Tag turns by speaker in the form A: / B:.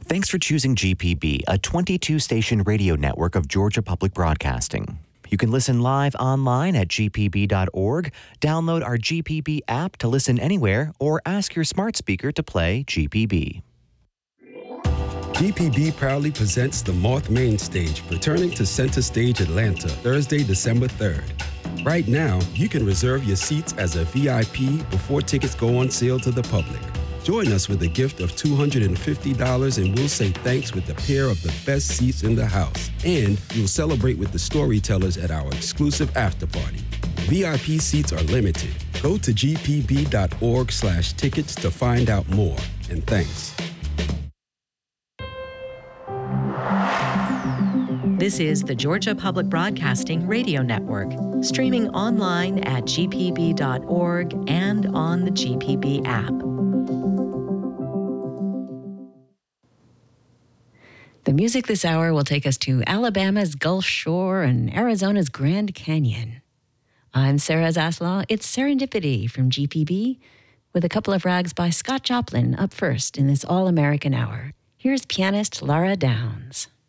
A: Thanks for choosing GPB, a 22-station radio network of Georgia Public Broadcasting. You can listen live online at gpb.org, download our GPB app to listen anywhere, or ask your smart speaker to play GPB.
B: GPB proudly presents the Moth Main Stage, returning to Center Stage Atlanta, Thursday, December 3rd. Right now, you can reserve your seats as a VIP before tickets go on sale to the public. Join us with a gift of $250 and we'll say thanks with a pair of the best seats in the house. And you'll celebrate with the storytellers at our exclusive after party. VIP seats are limited. Go to gpb.org/tickets to find out more. And thanks.
C: This is the Georgia Public Broadcasting Radio Network, streaming online at gpb.org and on the GPB app.
D: The music this hour will take us to Alabama's Gulf Shore and Arizona's Grand Canyon. I'm Sarah Zaslaw. It's Serendipity from GPB, with a couple of rags by Scott Joplin up first in this All-American Hour. Here's pianist Lara Downs.